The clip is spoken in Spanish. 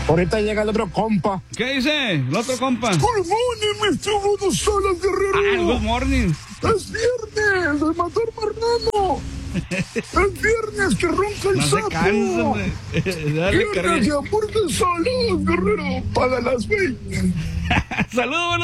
Ahorita llega el otro compa. ¿Qué dice el otro compa? Good morning, Mr. Budo Salas, Guerrero. Good morning. Es viernes, de matar marrano. Es viernes, que ronca el No sapo. se cansen, dale, Viernes de amor de Salas, Guerrero, para las 20. Saludos,